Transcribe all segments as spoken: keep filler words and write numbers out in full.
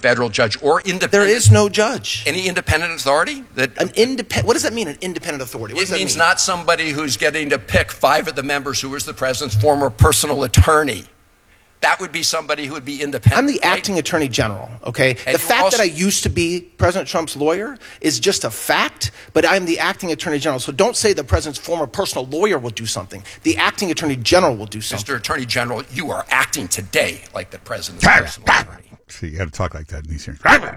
federal judge or independent. There is no judge. Any independent authority? That An independent. What does that mean? An independent authority. What it does that means mean? not somebody who's getting to pick five of the members who was the president's former personal attorney. That would be somebody who would be independent. I'm the right? acting attorney general, okay? And the fact also, that I used to be President Trump's lawyer is just a fact, but I'm the acting attorney general. So don't say the president's former personal lawyer will do something. The acting attorney general will do something. Mister Attorney General, you are acting today like the president's personal attorney. See, you got to talk like that in these hearings.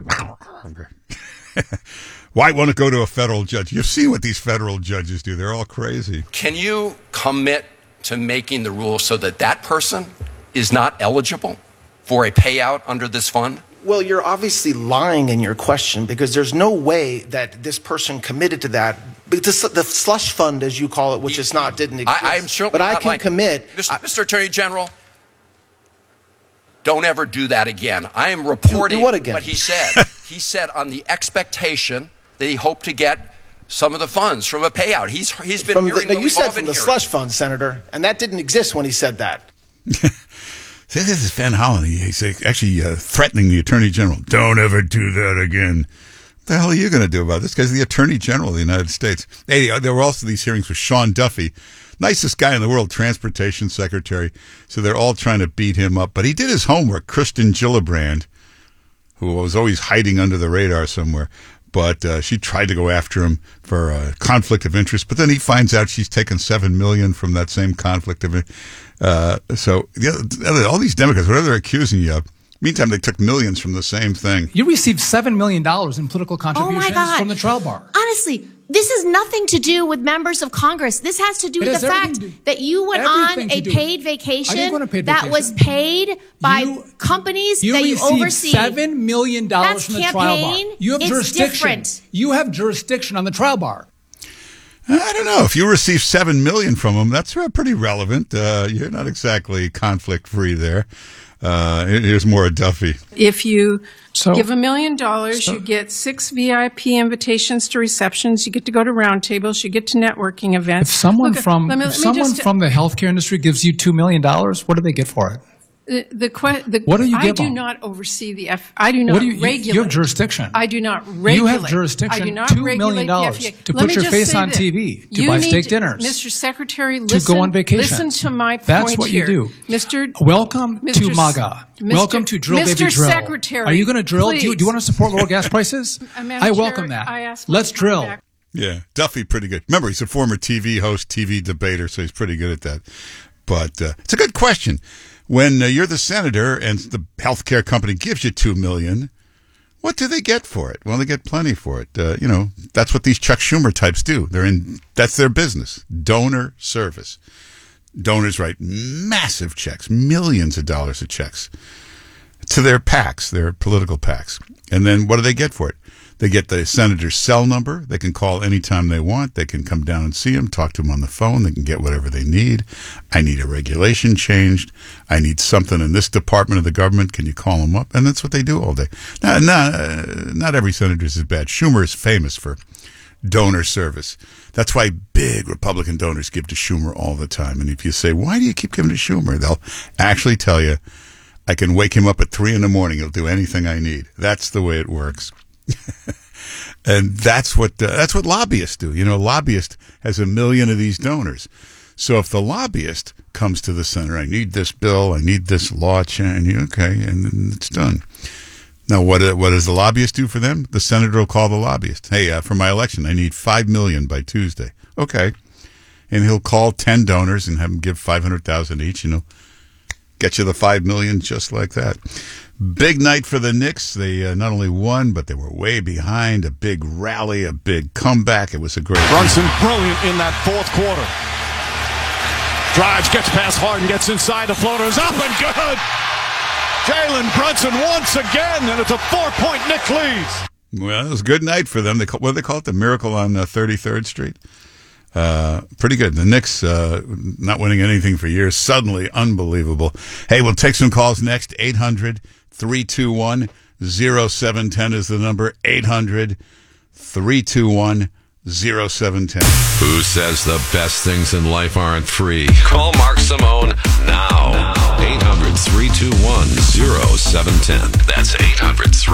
Why want to go to a federal judge? You've seen what these federal judges do. They're all crazy. Can you commit to making the rules so that that person is not eligible for a payout under this fund? Well, you're obviously lying in your question because there's no way that this person committed to that. Because the slush fund, as you call it, which is not, didn't exist. I, I'm certainly but I not can like, commit. Mister I, Mister Attorney General, don't ever do that again. I am reporting do, do what, again? what he said. He said on the expectation that he hoped to get some of the funds from a payout. He's he's been from hearing the, no, what you we've said all from been the hearing. slush fund, Senator, and that didn't exist when he said that. See, this is Van Hollen. He's actually uh, threatening the Attorney General. Don't ever do that again. What the hell are you going to do about this? This guy's the Attorney General of the United States. Hey, there were also these hearings with Sean Duffy, nicest guy in the world, Transportation Secretary. So they're all trying to beat him up. But he did his homework. Kristen Gillibrand, who was always hiding under the radar somewhere, but uh, she tried to go after him for a conflict of interest. But then he finds out she's taken seven million dollars from that same conflict of interest. Uh, so the, all these Democrats, whatever they're accusing you of, meantime, they took millions from the same thing. You received seven million dollars in political contributions oh my God. from the trial bar. Honestly, this has nothing to do with members of Congress. This has to do It with has the fact everything to- that you went on everything to a do- paid I vacation didn't go on a paid that vacation. was paid by You- companies You that you received oversee. seven million dollars That's from the trial bar. campaign. You have It's jurisdiction. different. You have jurisdiction on the trial bar. I don't know. If you receive seven million dollars from them, that's uh, pretty relevant. Uh, you're not exactly conflict-free there. Uh, here's more of Duffy. If you So- give a million dollars, so- you get six V I P invitations to receptions. You get to go to roundtables. You get to networking events. If someone Look, from let me- if let me someone just- from the healthcare industry gives you two million dollars, what do they get for it? The, the, que- the What do you I give do them? not oversee the F. I do not What do you, you, regulate. you have jurisdiction. I do not regulate. You have jurisdiction, I do not two regulate million the dollars F D A. to Let put me your just face say on this. T V, to You buy need steak to- dinners, Mister Secretary, to listen, go on vacation. Listen to my point That's what here. you do. Mister Welcome Mister to MAGA. Mister Welcome to Drill Mister Baby Drill. Secretary, Are you going to drill? Do you, please. do you want to support lower gas prices? Uh, Madam I Chair, welcome that. I ask Let's my drill. back. Yeah, Duffy, pretty good. Remember, he's a former T V host, T V debater, so he's pretty good at that. But uh, it's a good question. When uh, you're the senator and the healthcare company gives you two million dollars, what do they get for it? Well, they get plenty for it. Uh, you know, that's what these Chuck Schumer types do. They're in. That's their business. Donor service. Donors write massive checks, millions of dollars of checks to their PACs, their political PACs. And then what do they get for it? They get the senator's cell number. They can call anytime they want. They can come down and see him, talk to him on the phone. They can get whatever they need. I need a regulation changed. I need something in this department of the government. Can you call them up? And that's what they do all day. Now, not, uh, not every senator is as bad. Schumer is famous for donor service. That's why big Republican donors give to Schumer all the time. And if you say, why do you keep giving to Schumer? They'll actually tell you, I can wake him up at three in the morning. He'll do anything I need. That's the way it works. And that's what uh, that's what lobbyists do. You know, a lobbyist has a million of these donors. So if the lobbyist comes to the center, I need this bill, I need this law change, okay, and then it's done. Now, what uh, what does the lobbyist do for them? The senator will call the lobbyist. Hey, uh, for my election, I need five million by Tuesday. Okay, and he'll call ten donors and have them give five hundred thousand each. You know, get you the five million just like that. Big night for the Knicks. They uh, not only won, but they were way behind. A big rally, a big comeback. It was a great Brunson brilliant in that fourth quarter. Drives, gets past Harden, gets inside. The floater's up and good. Jalen Brunson once again, and it's a four-point Knicks lead. Well, it was a good night for them. They call, what do they call it? The Miracle on uh, thirty-third Street. Uh, pretty good. The Knicks, uh, not winning anything for years. Suddenly unbelievable. Hey, we'll take some calls next. eight hundred, three two one, oh seven one oh is the number. eight hundred, three two one, oh seven one oh. Who says the best things in life aren't free? Call Mark Simone now. eight hundred, three two one, oh seven one oh. That's eight hundred, three